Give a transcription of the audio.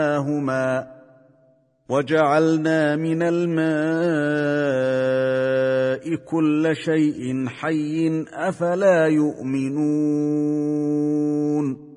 وجعلنا من الماء كل شيء حي أفلا يؤمنون